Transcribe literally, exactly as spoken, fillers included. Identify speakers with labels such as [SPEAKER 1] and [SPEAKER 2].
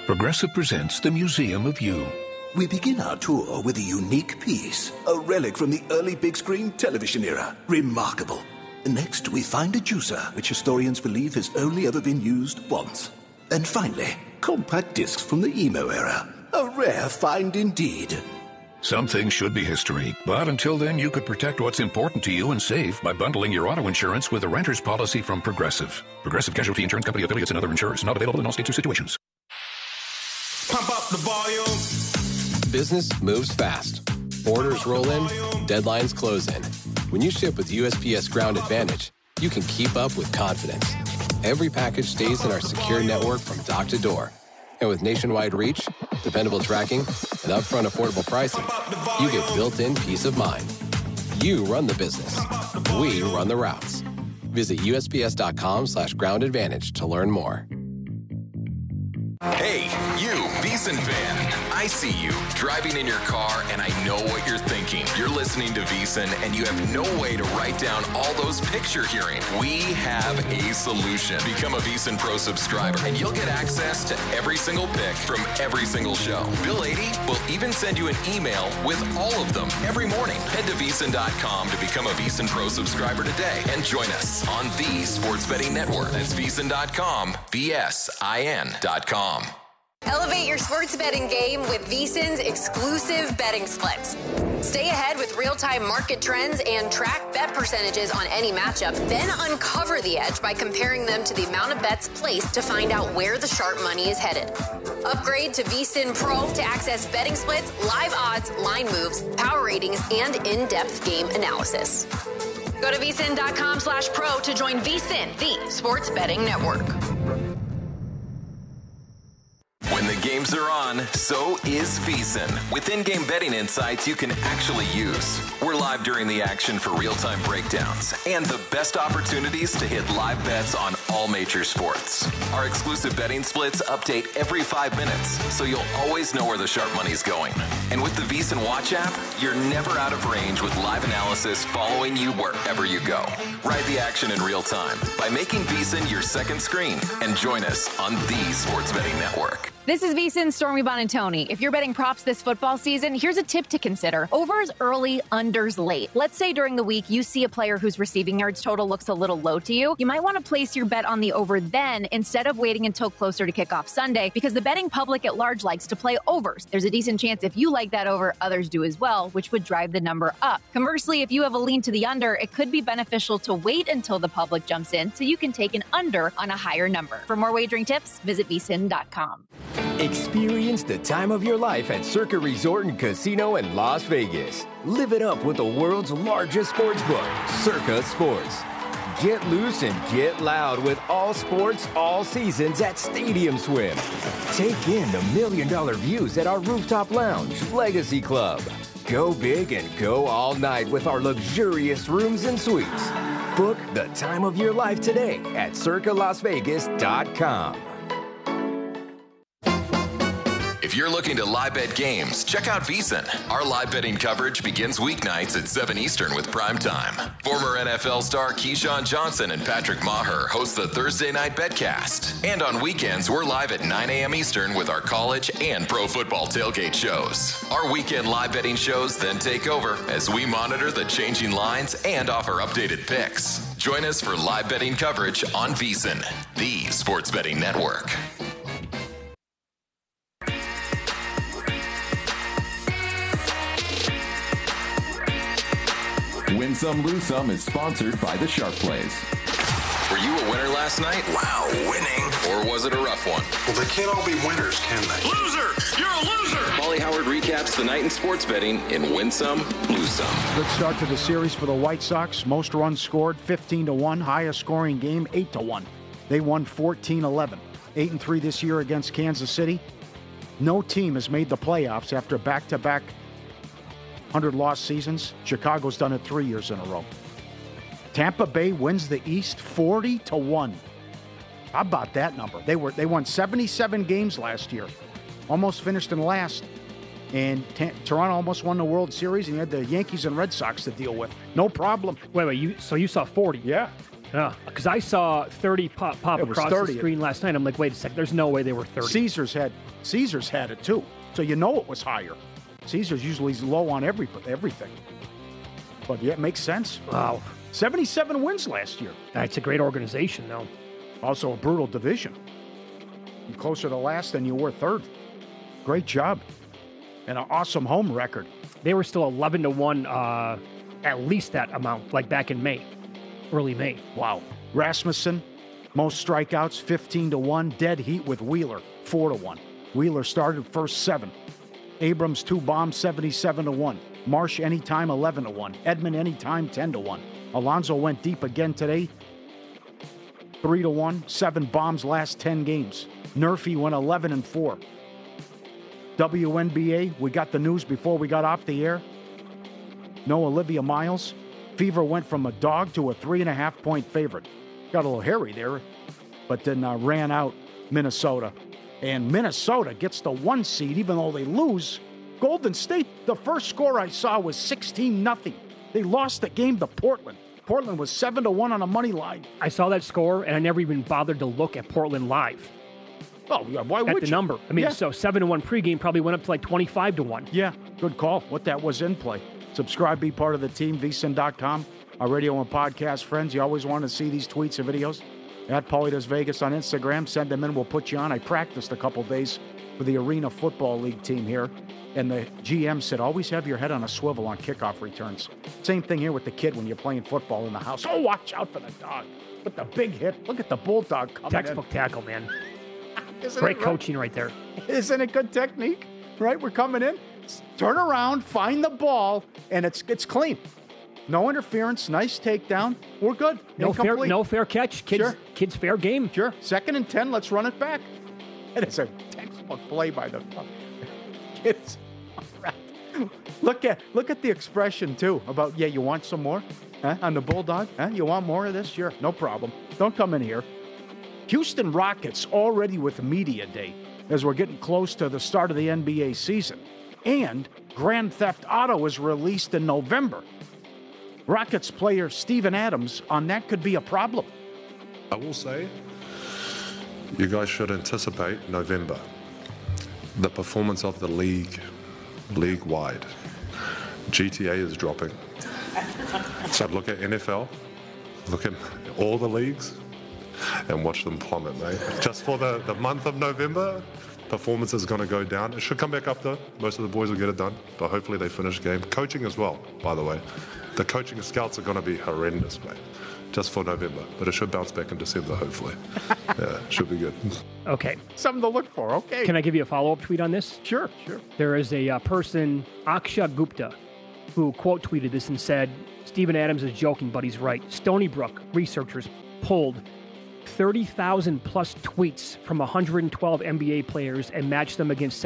[SPEAKER 1] Progressive presents the Museum of You.
[SPEAKER 2] We begin our tour with a unique piece, a relic from the early big screen television era. Remarkable. Next, we find a juicer, which historians believe has only ever been used once. And finally, compact discs from the emo era. A rare find indeed.
[SPEAKER 1] Some things should be history, but until then, you could protect what's important to you and save by bundling your auto insurance with a renter's policy from Progressive. Progressive Casualty Insurance Company affiliates and other insurers. Not available in all states or situations.
[SPEAKER 3] Pump up the volume.
[SPEAKER 4] Business moves fast. Orders roll in, deadlines close in. When you ship with U S P S Ground Advantage, you can keep up with confidence. Every package stays in our secure network from dock to door. And with nationwide reach, dependable tracking, and upfront affordable pricing, you get built-in peace of mind. You run the business. We run the routes. Visit USPS.com slash ground advantage to learn more.
[SPEAKER 5] Hey, you, VEASAN fan. I see you driving in your car, and I know what you're thinking. You're listening to VEASAN, and you have no way to write down all those picks you're hearing. We have a solution. Become a VEASAN Pro subscriber, and you'll get access to every single pick from every single show. Bill eighty will even send you an email with all of them every morning. Head to VEASAN dot com to become a VEASAN Pro subscriber today, and join us on the Sports Betting Network. That's VEASAN dot com, V S I N dot com.
[SPEAKER 6] Elevate your sports betting game with VEASAN's exclusive betting splits. Stay ahead with real-time market trends and track bet percentages on any matchup. Then uncover the edge by comparing them to the amount of bets placed to find out where the sharp money is headed. Upgrade to VEASAN Pro to access betting splits, live odds, line moves, power ratings, and in-depth game analysis. Go to VEASAN dot com slash pro to join VEASAN, the sports betting network.
[SPEAKER 5] When the games are on, so is VEASAN. With in-game betting insights you can actually use. We're live during the action for real-time breakdowns and the best opportunities to hit live bets on all major sports. Our exclusive betting splits update every five minutes, so you'll always know where the sharp money's going. And with the VEASAN Watch app, you're never out of range with live analysis following you wherever you go. Ride the action in real time by making VEASAN your second screen and join us on the Sports Betting Network.
[SPEAKER 7] This is VEASAN's Stormy Bonantoni. If you're betting props this football season, here's a tip to consider. Overs early, unders late. Let's say during the week you see a player whose receiving yards total looks a little low to you. You might want to place your bet on the over then instead of waiting until closer to kickoff Sunday because the betting public at large likes to play overs. There's a decent chance if you like that over, others do as well, which would drive the number up. Conversely, if you have a lean to the under, it could be beneficial to wait until the public jumps in so you can take an under on a higher number. For more wagering tips, visit VEASAN dot com.
[SPEAKER 8] Experience the time of your life at Circa Resort and Casino in Las Vegas. Live it up with the world's largest sports book, Circa Sports. Get loose and get loud with all sports, all seasons at Stadium Swim. Take in the million-dollar views at our rooftop lounge, Legacy Club. Go big and go all night with our luxurious rooms and suites. Book the time of your life today at circa las vegas dot com.
[SPEAKER 5] If you're looking to live bet games, check out VEASAN. Our live betting coverage begins weeknights at seven Eastern with Prime Time. Former N F L star Keyshawn Johnson and Patrick Maher host the Thursday Night Betcast. And on weekends, we're live at nine a.m. Eastern with our college and pro football tailgate shows. Our weekend live betting shows then take over as we monitor the changing lines and offer updated picks. Join us for live betting coverage on VEASAN, the sports betting network.
[SPEAKER 9] Win Some, Lose Some is sponsored by the Sharp Plays.
[SPEAKER 5] Were you a winner last night?
[SPEAKER 2] Wow, winning.
[SPEAKER 5] Or was it a rough one?
[SPEAKER 10] Well, they can't all be winners, can they?
[SPEAKER 3] Loser! You're a loser!
[SPEAKER 5] Molly Howard recaps the night in sports betting in Win Some, Lose Some.
[SPEAKER 11] Good start to the series for the White Sox. Most runs scored, fifteen to one. Highest scoring game, eight to one. They won fourteen eleven. eight and three this year against Kansas City. No team has made the playoffs after back-to-back one hundred loss seasons. Chicago's done it three years in a row. Tampa Bay wins the East forty to one. How about that number? They were they won seventy-seven games last year. Almost finished in last. And T- Toronto almost won the World Series, and you had the Yankees and Red Sox to deal with. No problem.
[SPEAKER 12] Wait, wait, you so you saw forty?
[SPEAKER 11] Yeah.
[SPEAKER 12] Yeah, because I saw thirty pop, pop across thirty the screen last night. I'm like, wait a second, there's no way they were thirty.
[SPEAKER 11] Caesars had Caesars had it too, so you know it was higher. Caesars usually is low on every everything. But yeah, it makes sense.
[SPEAKER 12] Wow.
[SPEAKER 11] seventy-seven wins last year.
[SPEAKER 12] That's a great organization, though.
[SPEAKER 11] Also a brutal division. You're closer to last than you were third. Great job. And an awesome home record.
[SPEAKER 12] They were still eleven to one, uh, at least that amount, like back in May, early May.
[SPEAKER 11] Wow. Rasmussen, most strikeouts, fifteen to one. Dead heat with Wheeler, four to one. Wheeler started first seven. Abrams, two bombs, seventy-seven to one. Marsh, anytime, eleven to one. Edmund, anytime, ten to one. Alonso went deep again today, three to one. Seven bombs last ten games. Nerfy went eleven and four. W N B A, we got the news before we got off the air. No Olivia Miles. Fever went from a dog to a three and a half point favorite. Got a little hairy there, but then uh, ran out Minnesota. And Minnesota gets the one seed, even though they lose. Golden State, the first score I saw was sixteen nothing. They lost the game to Portland. Portland was seven to one on a money line.
[SPEAKER 12] I saw that score, and I never even bothered to look at Portland live.
[SPEAKER 11] Oh, yeah, why
[SPEAKER 12] at
[SPEAKER 11] would
[SPEAKER 12] the
[SPEAKER 11] you?
[SPEAKER 12] number. I mean,
[SPEAKER 11] yeah.
[SPEAKER 12] so seven to one pregame probably went up to like twenty-five to one.
[SPEAKER 11] Yeah, good call. What that was in play. Subscribe, be part of the team, V S I N dot com. Our radio and podcast friends, you always want to see these tweets and videos. At Paulie Does Vegas on Instagram. Send them in. We'll put you on. I practiced a couple days for the Arena Football League team here. And the G M said, always have your head on a swivel on kickoff returns. Same thing here with the kid when you're playing football in the house. Oh, watch out for the dog. With the big hit. Look at the bulldog coming
[SPEAKER 12] Textbook
[SPEAKER 11] in.
[SPEAKER 12] tackle, man.
[SPEAKER 11] Isn't
[SPEAKER 12] Great
[SPEAKER 11] it right?
[SPEAKER 12] coaching right there.
[SPEAKER 11] Isn't it good technique? Right? We're coming in. Turn around, find the ball, and it's it's clean. No interference, nice takedown. We're good.
[SPEAKER 12] No fair,
[SPEAKER 11] Incomplete.
[SPEAKER 12] no fair catch. Kids,
[SPEAKER 11] Sure.
[SPEAKER 12] kids fair game.
[SPEAKER 11] Sure. Second and ten, let's run it back. It is a textbook play by the kids. Look at look at the expression, too, about, yeah, you want some more? Huh? On the Bulldog? Huh? You want more of this? Sure, no problem. Don't come in here. Houston Rockets already with Media Day as we're getting close to the start of the N B A season. And Grand Theft Auto is released in November. Rockets player Steven Adams on that could be a problem.
[SPEAKER 13] I will say, you guys should anticipate November. The performance of the league, league-wide. G T A is dropping. So look at N F L, look at all the leagues, and watch them plummet, mate. Just for the, the month of November, performance is going to go down. It should come back up, though. Most of the boys will get it done, but hopefully they finish the game. Coaching as well, by the way. The coaching scouts are going to be horrendous, mate, just for November. But it should bounce back in December, hopefully. Yeah, should be good.
[SPEAKER 12] Okay.
[SPEAKER 11] Something to look for, okay.
[SPEAKER 12] Can I give you a follow-up tweet on this?
[SPEAKER 11] Sure, sure.
[SPEAKER 12] There is a uh, person, Aksha Gupta, who quote tweeted this and said, Steven Adams is joking, but he's right. Stony Brook researchers pulled thirty thousand plus tweets from one hundred twelve N B A players and matched them against